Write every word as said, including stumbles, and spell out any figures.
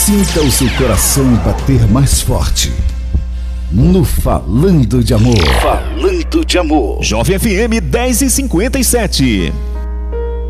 Sinta o seu coração bater mais forte. No Falando de Amor. Falando de Amor. Jovem F M dez e cinquenta e sete.